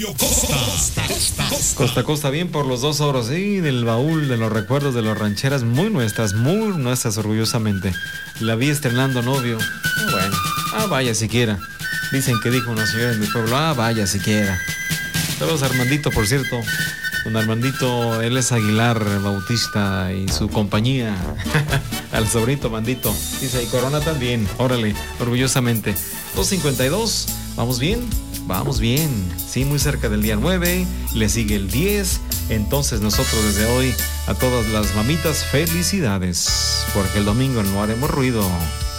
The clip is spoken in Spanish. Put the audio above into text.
Radio Costa. Costa a costa, bien por los 2 oros, sí, del baúl de los recuerdos de las rancheras, muy nuestras, orgullosamente. La vi estrenando novio. Bueno, vaya siquiera. Dicen que dijo una señora en mi pueblo, vaya siquiera. Saludos a Armandito, por cierto. Don Armandito, él es Aguilar Bautista y su compañía. Al sobrinito Mandito. Dice, y Corona también. Órale, orgullosamente. 2:52. ¿Vamos bien? Vamos bien. Sí, muy cerca del día 9. Le sigue el 10. Entonces nosotros desde hoy a todas las mamitas, felicidades. Porque el domingo no haremos ruido.